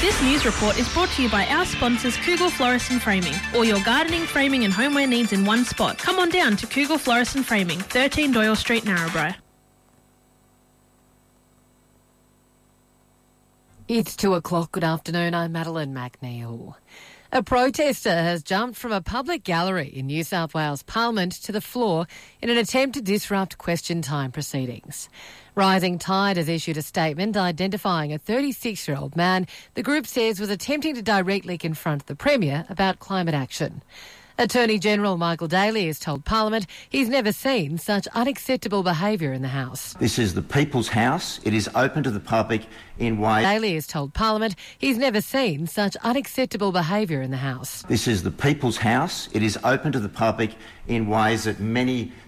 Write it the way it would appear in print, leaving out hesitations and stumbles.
This news report is brought to you by our sponsors Kugel Florist and Framing. All your gardening, framing and homeware needs in one spot. Come on down to Kugel Florist and Framing, 13 Doyle Street, Narrabri. It's 2:00. Good afternoon. I'm Madeline McNeil. A protester has jumped from a public gallery in New South Wales Parliament to the floor in an attempt to disrupt question time proceedings. Rising Tide has issued a statement identifying a 36-year-old man the group says was attempting to directly confront the Premier about climate action. Attorney General Michael Daly has told Parliament he's never seen such unacceptable behaviour in the House. This is the People's House. It is open to the public in ways... Daly has told Parliament he's never seen such unacceptable behaviour in the House. This is the People's House. It is open to the public in ways that many